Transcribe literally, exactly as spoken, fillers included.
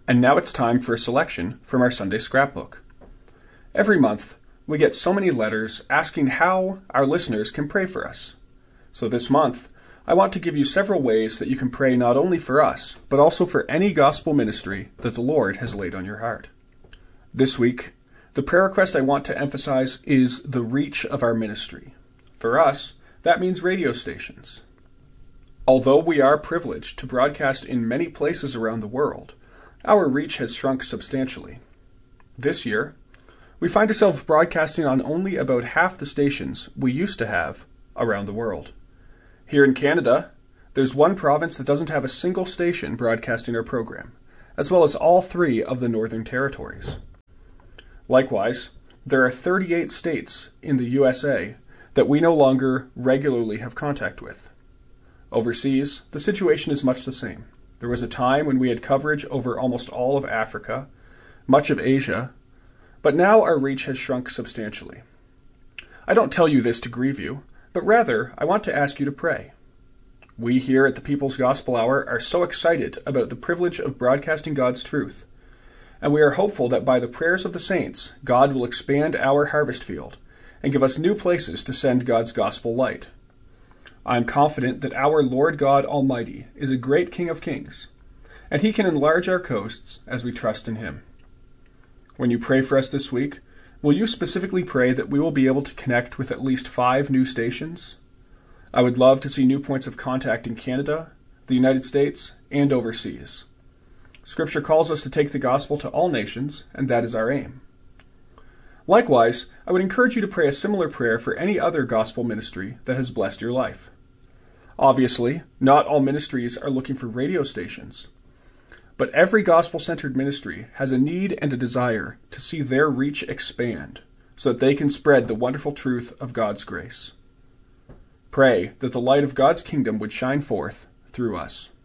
And now it's time for a selection from our Sunday scrapbook. Every month, we get so many letters asking how our listeners can pray for us. So this month, I want to give you several ways that you can pray not only for us, but also for any gospel ministry that the Lord has laid on your heart. This week, the prayer request I want to emphasize is the reach of our ministry. For us, that means radio stations. Although we are privileged to broadcast in many places around the world, our reach has shrunk substantially. This year, we find ourselves broadcasting on only about half the stations we used to have around the world. Here in Canada, there's one province that doesn't have a single station broadcasting our program, as well as all three of the Northern Territories. Likewise, there are thirty-eight states in the U S A that we no longer regularly have contact with. Overseas, the situation is much the same. There was a time when we had coverage over almost all of Africa, much of Asia, but now our reach has shrunk substantially. I don't tell you this to grieve you, but rather I want to ask you to pray. We here at the People's Gospel Hour are so excited about the privilege of broadcasting God's truth, and we are hopeful that by the prayers of the saints, God will expand our harvest field and give us new places to send God's gospel light. I am confident that our Lord God Almighty is a great King of Kings, and He can enlarge our coasts as we trust in Him. When you pray for us this week, will you specifically pray that we will be able to connect with at least five new stations? I would love to see new points of contact in Canada, the United States, and overseas. Scripture calls us to take the gospel to all nations, and that is our aim. Likewise, I would encourage you to pray a similar prayer for any other gospel ministry that has blessed your life. Obviously, not all ministries are looking for radio stations, but every gospel-centered ministry has a need and a desire to see their reach expand so that they can spread the wonderful truth of God's grace. Pray that the light of God's kingdom would shine forth through us.